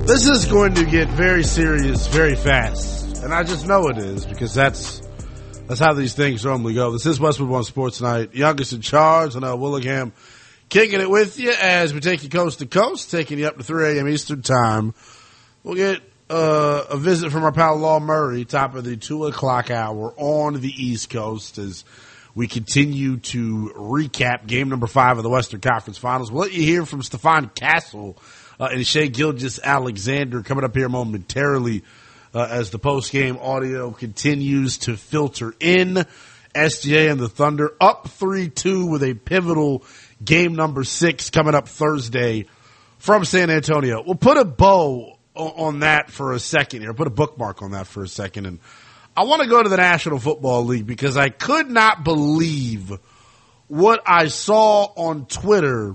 This is going to get very serious very fast, and I just know it is because that's how these things normally go. This is Westwood One Sports Night. Youngest in charge, and Willingham kicking it with you as we take you coast to coast, taking you up to 3 a.m. Eastern Time. We'll get a visit from our pal Law Murray, top of the 2 o'clock hour on the East Coast as we continue to recap game number 5 of the Western Conference Finals. We'll let you hear from Stephon Castle and Shai Gilgeous-Alexander coming up here momentarily as the post-game audio continues to filter in. SGA and the Thunder up 3-2 with a pivotal game number 6 coming up Thursday from San Antonio. We'll put a bow on that for a second here. Put a bookmark on that for a second. And I want to go to the National Football League because I could not believe what I saw on Twitter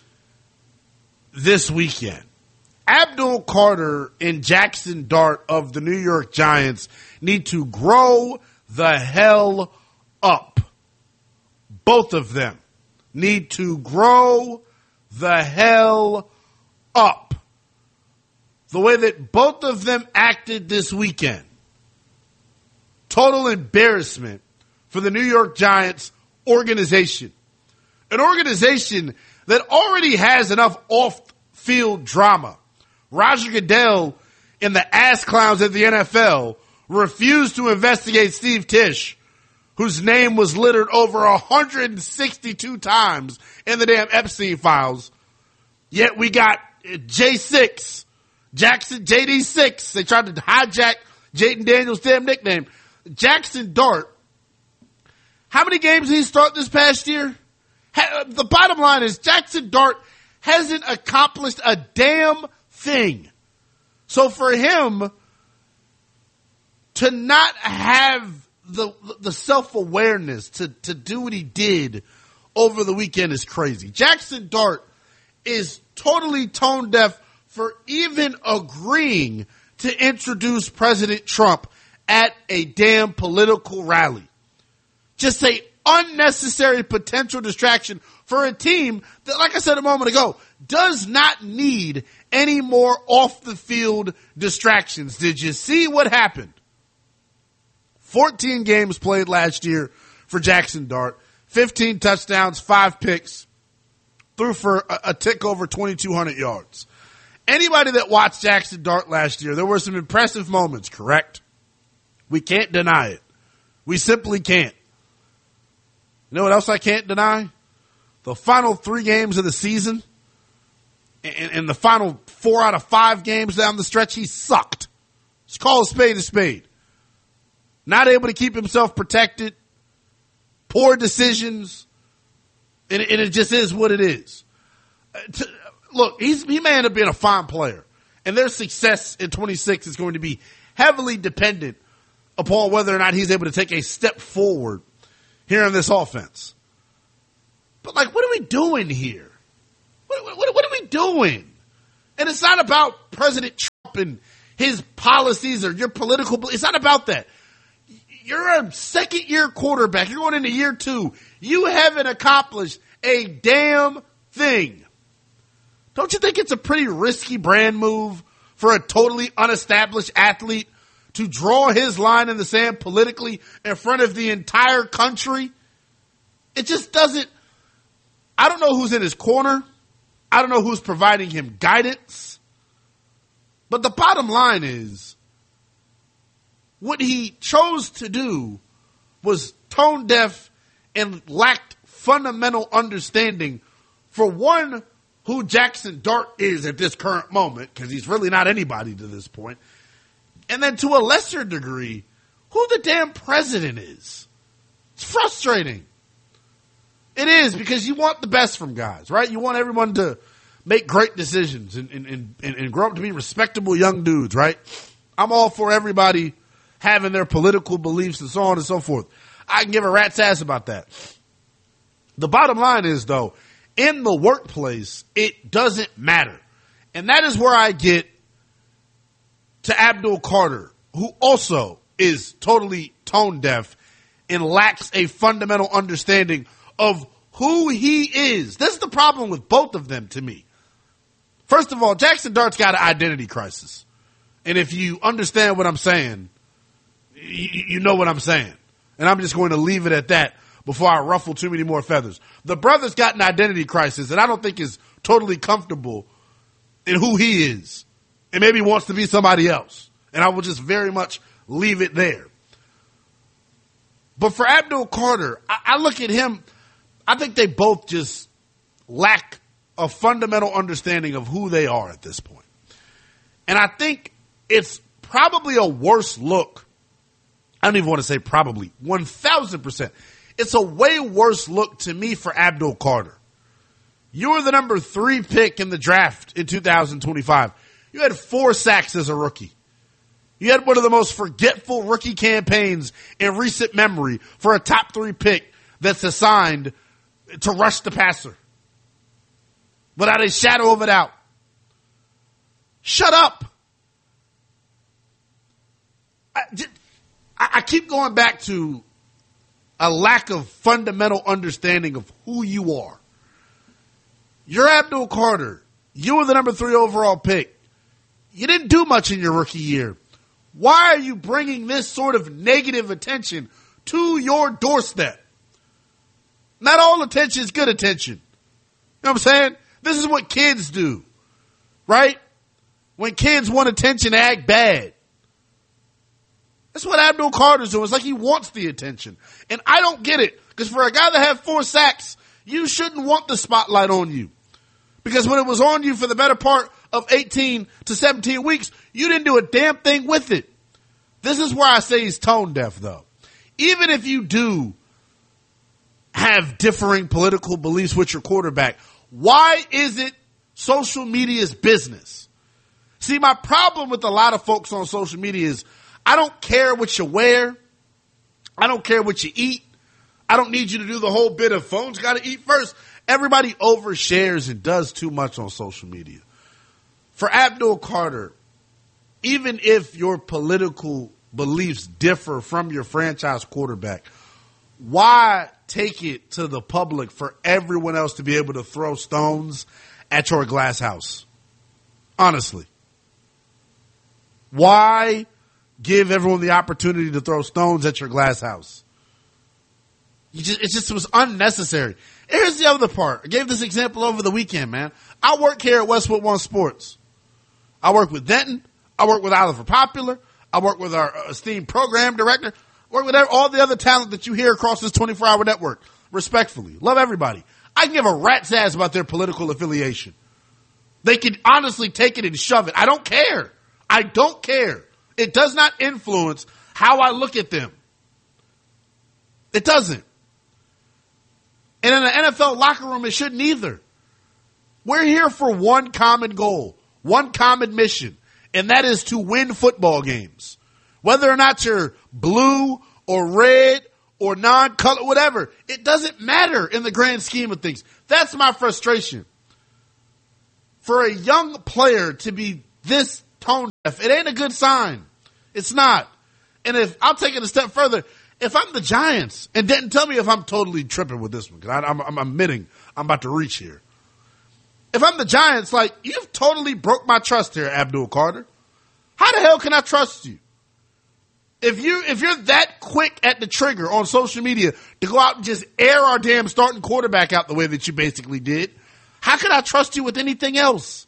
this weekend. Abdul Carter and Jackson Dart of the New York Giants need to grow the hell up. Both of them need to grow the hell up. The way that both of them acted this weekend. Total embarrassment for the New York Giants organization. An organization that already has enough off-field drama. Roger Goodell and the ass clowns at the NFL refused to investigate Steve Tisch, whose name was littered over 162 times in the damn Epstein files. Yet we got J6, Jackson, JD6. They tried to hijack Jayden Daniels' damn nickname. Jackson Dart. How many games did he start this past year? The bottom line is Jackson Dart hasn't accomplished a damn thing. So for him to not have the self-awareness to do what he did over the weekend is crazy. Jackson Dart is totally tone deaf for even agreeing to introduce President Trump at a damn political rally. Just a unnecessary potential distraction for a team that, like I said a moment ago, does not need any more off-the-field distractions. Did you see what happened? 14 games played last year for Jackson Dart, 15 touchdowns, 5 picks, threw for a tick over 2,200 yards. Anybody that watched Jackson Dart last year, there were some impressive moments, correct? We can't deny it. We simply can't. You know what else I can't deny? The final 3 games of the season and the final 4 out of 5 games down the stretch, he sucked. Let's call a spade a spade. Not able to keep himself protected. Poor decisions. And it just is what it is. Look, he may end up being a fine player. And their success in 26 is going to be heavily dependent upon whether or not he's able to take a step forward here in this offense. But, like, what are we doing here? What are we doing? And it's not about President Trump and his policies or your political – it's not about that. You're a second-year quarterback. You're going into year 2. You haven't accomplished a damn thing. Don't you think it's a pretty risky brand move for a totally unestablished athlete to draw his line in the sand politically in front of the entire country? It just doesn't – I don't know who's in his corner. I don't know who's providing him guidance. But the bottom line is what he chose to do was tone deaf and lacked fundamental understanding for one, who Jackson Dart is at this current moment, because he's really not anybody to this point. And then to a lesser degree, who the damn president is. It's frustrating. It is, because you want the best from guys, right? You want everyone to make great decisions and grow up to be respectable young dudes, right? I'm all for everybody having their political beliefs and so on and so forth. I can give a rat's ass about that. The bottom line is, though, in the workplace, it doesn't matter. And that is where I get to Abdul Carter, who also is totally tone deaf and lacks a fundamental understanding of who he is. This is the problem with both of them to me. First of all, Jackson Dart's got an identity crisis. And if you understand what I'm saying, you know what I'm saying. And I'm just going to leave it at that before I ruffle too many more feathers. The brother's got an identity crisis that I don't think is totally comfortable in who he is. And maybe wants to be somebody else. And I will just very much leave it there. But for Abdul Carter, I look at him, I think they both just lack a fundamental understanding of who they are at this point. And I think it's probably a worse look. I don't even want to say probably, 1,000%. It's a way worse look to me for Abdul Carter. You were the number 3 pick in the draft in 2025. You had 4 sacks as a rookie. You had one of the most forgetful rookie campaigns in recent memory for a top 3 pick that's assigned to rush the passer. Without a shadow of a doubt. Shut up. I keep going back to a lack of fundamental understanding of who you are. You're Abdul Carter. You were the number 3 overall pick. You didn't do much in your rookie year. Why are you bringing this sort of negative attention to your doorstep? Not all attention is good attention. You know what I'm saying? This is what kids do, right? When kids want attention, they act bad. That's what Abdul Carter's doing. It's like he wants the attention. And I don't get it. Because for a guy that had 4 sacks, you shouldn't want the spotlight on you. Because when it was on you for the better part of 18 to 17 weeks, you didn't do a damn thing with it. This is where I say he's tone deaf, though. Even if you do have differing political beliefs with your quarterback, why is it social media's business? See, my problem with a lot of folks on social media is I don't care what you wear. I don't care what you eat. I don't need you to do the whole bit of phones got to eat first. Everybody overshares and does too much on social media. For Abdul Carter, even if your political beliefs differ from your franchise quarterback, why take it to the public for everyone else to be able to throw stones at your glass house? Honestly. Why give everyone the opportunity to throw stones at your glass house? It just was unnecessary. Here's the other part. I gave this example over the weekend, man. I work here at Westwood One Sports. I work with Denton. I work with Oliver Popular. I work with our esteemed program director. I work with all the other talent that you hear across this 24-hour network. Respectfully. Love everybody. I can give a rat's ass about their political affiliation. They can honestly take it and shove it. I don't care. I don't care. It does not influence how I look at them. It doesn't. And in an NFL locker room, it shouldn't either. We're here for one common goal, one common mission, and that is to win football games. Whether or not you're blue or red or non-color, whatever, it doesn't matter in the grand scheme of things. That's my frustration. For a young player to be this tone deaf, it ain't a good sign. It's not. And if I'll take it a step further, if I'm the Giants, and Denton, tell me if I'm totally tripping with this one, because I'm admitting I'm about to reach here. If I'm the Giants, like, you've totally broke my trust here, Abdul Carter. How the hell can I trust you? If you're that quick at the trigger on social media to go out and just air our damn starting quarterback out the way that you basically did, how can I trust you with anything else?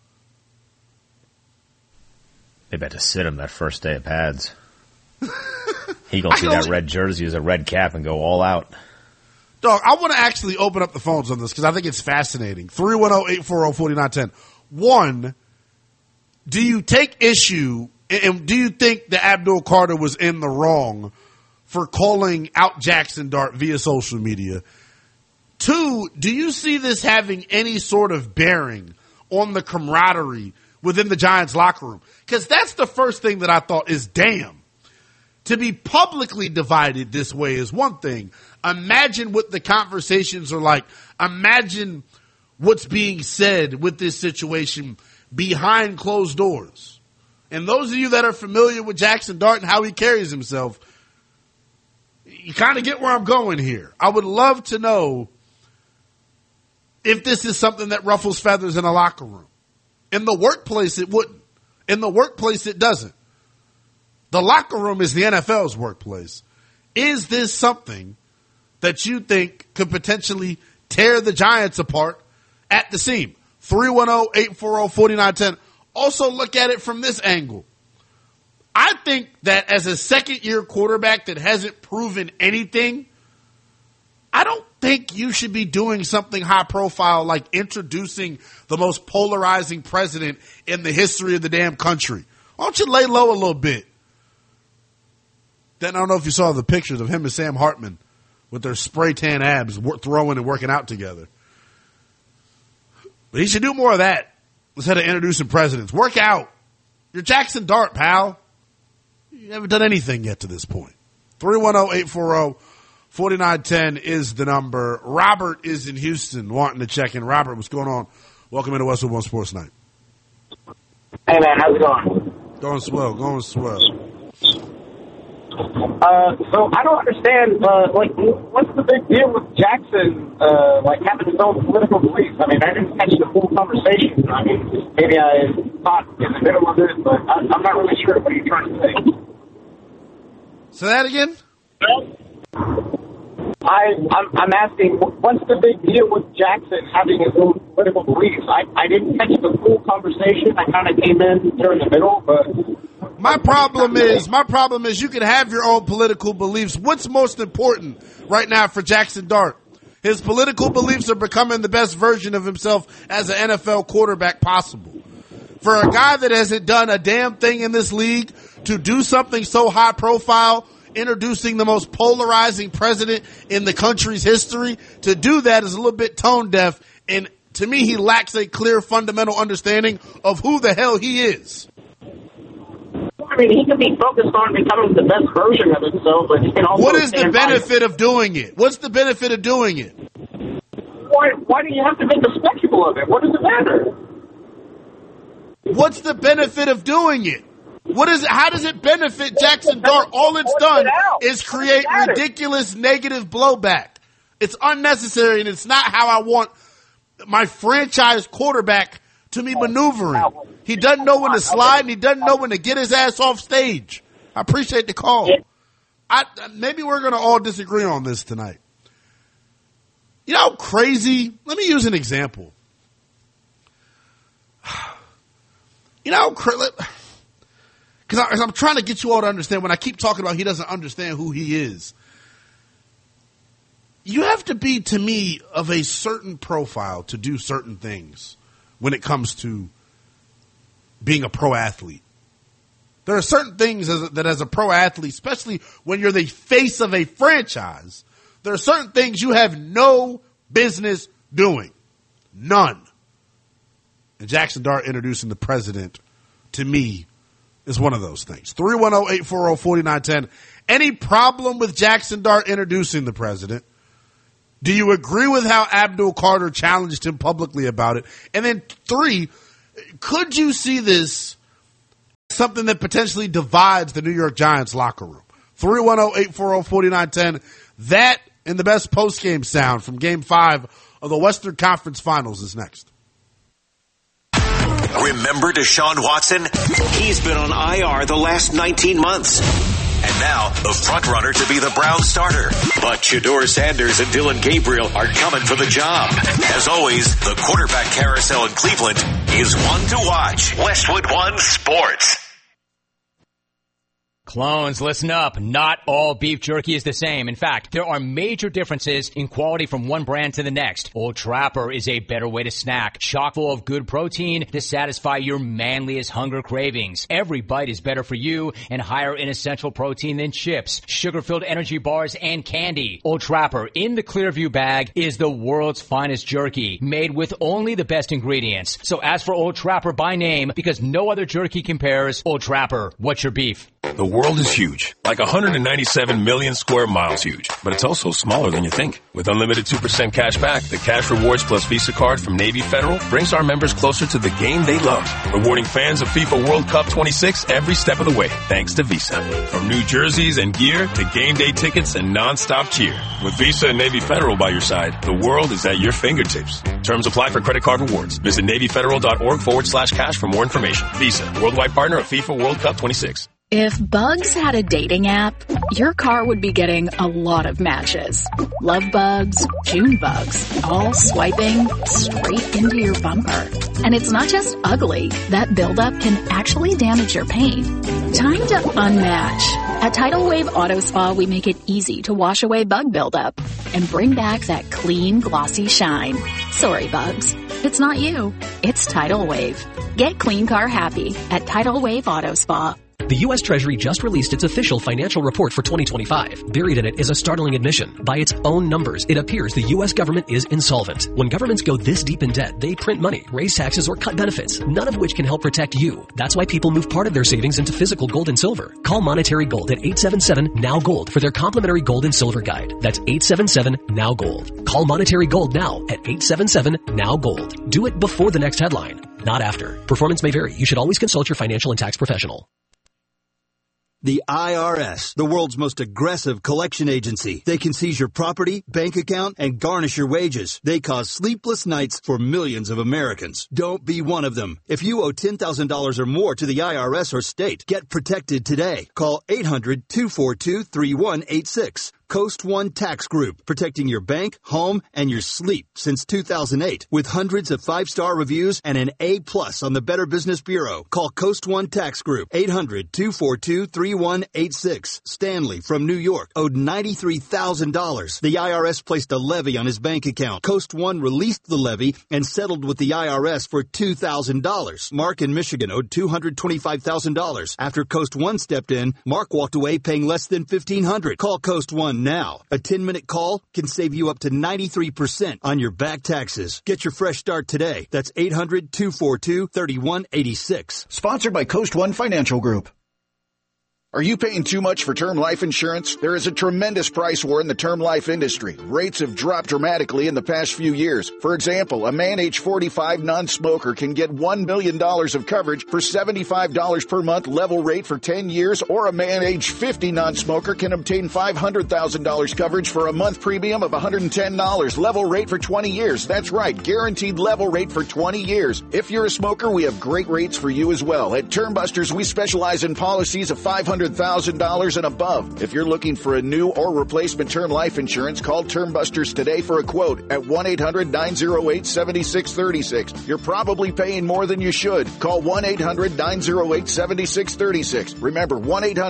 They bet to sit him that first day of pads. He gonna see that red jersey as a red cap and go all out. Dog, I want to actually open up the phones on this because I think it's fascinating. 310-840-4910. One, do you take issue and do you think that Abdul Carter was in the wrong for calling out Jackson Dart via social media? Two, do you see this having any sort of bearing on the camaraderie within the Giants locker room? Because that's the first thing that I thought is, damn, to be publicly divided this way is one thing. Imagine what the conversations are like. Imagine what's being said with this situation behind closed doors. And those of you that are familiar with Jackson Dart and how he carries himself, you kind of get where I'm going here. I would love to know if this is something that ruffles feathers in a locker room. In the workplace, it wouldn't. In the workplace, it doesn't. The locker room is the NFL's workplace. Is this something that you think could potentially tear the Giants apart at the seam? 310-840-4910. Also look at it from this angle. I think that as a second-year quarterback that hasn't proven anything, I don't think you should be doing something high-profile like introducing the most polarizing president in the history of the damn country. Why don't you lay low a little bit? Then I don't know if you saw the pictures of him and Sam Hartman with their spray tan abs throwing and working out together. But he should do more of that instead of introducing presidents. Work out. You're Jackson Dart, pal. You haven't done anything yet to this point. 310-840-4910 is the number. Robert is in Houston wanting to check in. Robert, what's going on? Welcome into Westwood One Sports Night. Hey, man, how's it going? Going swell, going swell. So I don't understand, what's the big deal with Jackson, having his own political beliefs? I mean, I didn't catch the full conversation. I mean, maybe I caught in the middle of it, but I'm not really sure what you're trying to say. Say that again? I'm asking, what's the big deal with Jackson having his own political beliefs? I didn't catch the full conversation. I kind of came in during the middle, but... My problem is you can have your own political beliefs. What's most important right now for Jackson Dart? His political beliefs are becoming the best version of himself as an NFL quarterback possible. For a guy that hasn't done a damn thing in this league to do something so high profile, introducing the most polarizing president in the country's history, to do that is a little bit tone deaf, and to me he lacks a clear fundamental understanding of who the hell he is. I mean, he could be focused on becoming the best version of himself, but he can also... What is the benefit of doing it? What's the benefit of doing it? Why do you have to make a spectacle of it? What does it matter? What's the benefit of doing it? How does it benefit Jackson Dart? All it's done is create ridiculous negative blowback. It's unnecessary, and it's not how I want my franchise quarterback to be maneuvering. He doesn't know when to slide, and he doesn't know when to get his ass off stage. I appreciate the call. Maybe we're going to all disagree on this tonight. You know how crazy? Let me use an example. You know, because I'm trying to get you all to understand when I keep talking about he doesn't understand who he is. You have to be, to me, of a certain profile to do certain things when it comes to being a pro athlete. There are certain things that as a pro athlete, especially when you're the face of a franchise, there are certain things you have no business doing. None. And Jackson Dart introducing the president, to me, is one of those things. 310-840-4910. Any problem with Jackson Dart introducing the president? Do you agree with how Abdul Carter challenged him publicly about it? And then 3, could you see this something that potentially divides the New York Giants locker room? 310-840-4910. That and the best post-game sound from Game 5 of the Western Conference Finals is next. Remember Deshaun Watson? He's been on IR the last 19 months. And now, the front-runner to be the Browns starter. But Shedeur Sanders and Dylan Gabriel are coming for the job. As always, the quarterback carousel in Cleveland is one to watch. Westwood One Sports. Clones, listen up. Not all beef jerky is the same. In fact, there are major differences in quality from one brand to the next. Old Trapper is a better way to snack, chock full of good protein to satisfy your manliest hunger cravings. Every bite is better for you and higher in essential protein than chips, sugar-filled energy bars, and candy. Old Trapper in the Clearview bag is the world's finest jerky, made with only the best ingredients. So ask for Old Trapper by name because no other jerky compares. Old Trapper, what's your beef? The world is huge, like 197 million square miles huge, but it's also smaller than you think. With unlimited 2% cash back, the Cash Rewards Plus Visa card from Navy Federal brings our members closer to the game they love, rewarding fans of FIFA World Cup 26 every step of the way, thanks to Visa. From new jerseys and gear to game day tickets and non-stop cheer. With Visa and Navy Federal by your side, the world is at your fingertips. Terms apply for credit card rewards. Visit NavyFederal.org/cash for more information. Visa, worldwide partner of FIFA World Cup 26. If Bugs had a dating app, your car would be getting a lot of matches. Love bugs, June bugs, all swiping straight into your bumper. And it's not just ugly. That buildup can actually damage your paint. Time to unmatch. At Tidal Wave Auto Spa, we make it easy to wash away bug buildup and bring back that clean, glossy shine. Sorry, bugs. It's not you. It's Tidal Wave. Get clean car happy at Tidal Wave Auto Spa. The U.S. Treasury just released its official financial report for 2025. Buried in it is a startling admission. By its own numbers, it appears the U.S. government is insolvent. When governments go this deep in debt, they print money, raise taxes, or cut benefits, none of which can help protect you. That's why people move part of their savings into physical gold and silver. Call Monetary Gold at 877-NOW-GOLD for their complimentary gold and silver guide. That's 877-NOW-GOLD. Call Monetary Gold now at 877-NOW-GOLD. Do it before the next headline, not after. Performance may vary. You should always consult your financial and tax professional. The IRS, the world's most aggressive collection agency. They can seize your property, bank account, and garnish your wages. They cause sleepless nights for millions of Americans. Don't be one of them. If you owe $10,000 or more to the IRS or state, get protected today. Call 800-242-3186. Coast One Tax Group, protecting your bank, home, and your sleep since 2008. With hundreds of 5-star reviews and an A+ on the Better Business Bureau. Call Coast One Tax Group, 800-242-3186. Stanley from New York owed $93,000. The IRS placed a levy on his bank account. Coast One released the levy and settled with the IRS for $2,000. Mark in Michigan owed $225,000. After Coast One stepped in, Mark walked away paying less than $1,500. Call Coast One now. A 10-minute call can save you up to 93% on your back taxes. Get your fresh start today. That's 800-242-3186. Sponsored by Coast One Financial Group. Are you paying too much for term life insurance? There is a tremendous price war in the term life industry. Rates have dropped dramatically in the past few years. For example, a man age 45 non-smoker can get $1 million of coverage for $75 per month level rate for 10 years, or a man age 50 non-smoker can obtain $500,000 coverage for a month premium of $110 level rate for 20 years. That's right, guaranteed level rate for 20 years. If you're a smoker, we have great rates for you as well. At Term Busters, we specialize in policies of $500,000 and above. If you're looking for a new or replacement term life insurance, call Term Busters today for a quote at 1-800-908-7636. You're probably paying more than you should. Call 1-800-908-7636. Remember,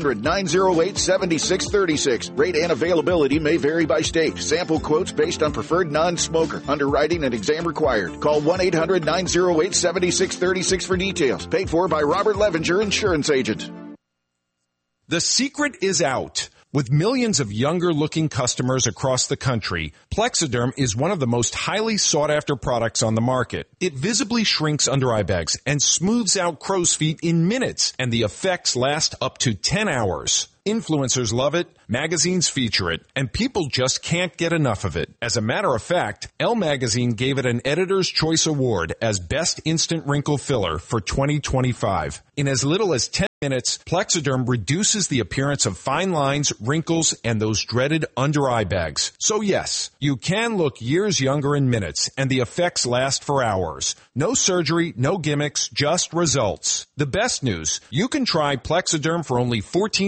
1-800-908-7636. Rate and availability may vary by state. Sample quotes based on preferred non-smoker. Underwriting and exam required. Call 1-800-908-7636 for details. Paid for by Robert Levenger, Insurance Agent. The secret is out. With millions of younger-looking customers across the country, Plexiderm is one of the most highly sought-after products on the market. It visibly shrinks under-eye bags and smooths out crow's feet in minutes, and the effects last up to 10 hours. Influencers love it, magazines feature it, and people just can't get enough of it. As a matter of fact, Elle Magazine gave it an Editor's Choice Award as Best Instant Wrinkle Filler for 2025. In as little as 10 minutes, Plexiderm reduces the appearance of fine lines, wrinkles, and those dreaded under-eye bags. So yes, you can look years younger in minutes, and the effects last for hours. No surgery, no gimmicks, just results. The best news, you can try Plexiderm for only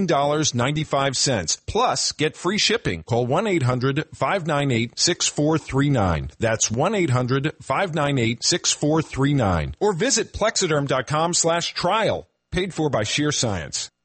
$14.95. Plus, get free shipping. Call 1-800-598-6439. That's 1-800-598-6439. Or visit Plexiderm.com/trial. Paid for by Sheer Science.